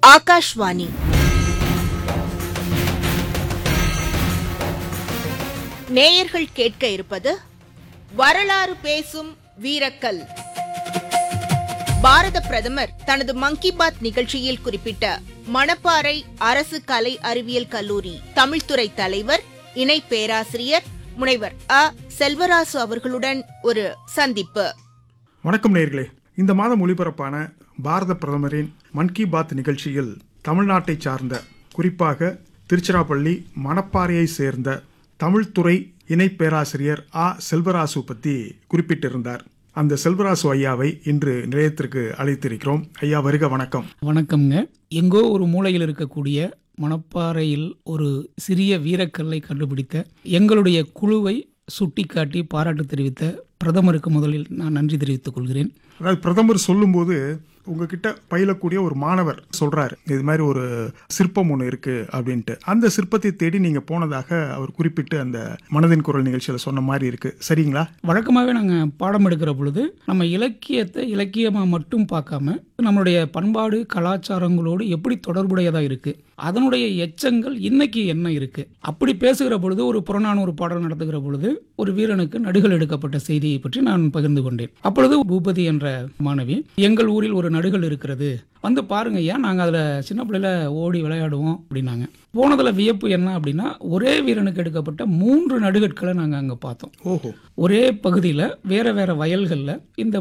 ஆகாஷ்வாணி. நேயர்கள் கேட்க இருப்பது வரலாறு பேசும் வீரக்கல். பாரத பிரதமர் தனது மன் கி பாத் நிகழ்ச்சியில் குறிப்பிட்ட மணப்பாறை அரசு கலை அறிவியல் கல்லூரி தமிழ்துறை தலைவர் இணை பேராசிரியர் முனைவர் செல்வராசு அவர்களுடன் ஒரு சந்திப்பு. வணக்கம் நேயர்களே. இந்த மாதம் ஒளிபரப்பான பாரத பிரதமரின் மன் கி பாத் நிகழ்ச்சியில் தமிழ்நாட்டை சார்ந்த, குறிப்பாக திருச்சிராப்பள்ளி மணப்பாறையை சேர்ந்த தமிழ்துறை இணை பேராசிரியர் செல்வராசு பற்றி குறிப்பிட்டிருந்தார். அந்த செல்வராசு ஐயாவை இன்று நிலையத்திற்கு அழைத்திருக்கிறோம். ஐயா வருக, வணக்கம். வணக்கம்ங்க. எங்கோ ஒரு மூலையில் இருக்கக்கூடிய மணப்பாறையில் ஒரு சிறிய வீரக்கல்லை கண்டுபிடித்த எங்களுடைய குழுவை சுட்டிக்காட்டி பாராட்டு தெரிவித்த பிரதமருக்கு முதலில் நான் நன்றி தெரிவித்துக் கொள்கிறேன். அதாவது பிரதமர் சொல்லும்போது உங்ககிட்ட பயிலக்கூடிய ஒரு மாணவர் சொல்றாரு, இது மாதிரி ஒரு சிற்பம் ஒன்று இருக்கு அப்படின்ட்டு. அந்த சிற்பத்தை தேடி நீங்க போனதாக அவர் குறிப்பிட்டு அந்த மனதின் குரல் நிகழ்ச்சியில சொன்ன மாதிரி இருக்கு. சரிங்களா? வழக்கமாகவே நாங்கள் பாடம் எடுக்கிற பொழுது நம்ம இலக்கியத்தை இலக்கியமாக மட்டும் பார்க்காம நம்மளுடைய பண்பாடு கலாச்சாரங்களோடு எப்படி தொடர்புடையதாக இருக்கு, அதனுடைய எச்சங்கள் இன்னைக்கு என்ன இருக்கு, அப்படி பேசுகிற பொழுது ஒரு புறநானூறு பாடல் நடத்துகிற பொழுது ஒரு வீரனுக்கு நடுகள் எடுக்கப்பட்ட செய்தியை பற்றி நான் பகிர்ந்து கொண்டேன். அப்பொழுது பூபதி என்ற மாணவி, எங்கள் ஊரில் ஒரு நடுகள் இருக்கிறது, வந்து பாருங்க ஐயா, நாங்கள் அதில் சின்ன பிள்ளையில ஓடி விளையாடுவோம் அப்படின்னாங்க. போனதில் வியப்பு என்ன அப்படின்னா, ஒரே வீரனுக்கு எடுக்கப்பட்ட 3 நடுகட்களை நாங்கள் அங்கே பார்த்தோம். ஓஹோ. ஒரே பகுதியில் வேற வேற வயல்களில் இந்த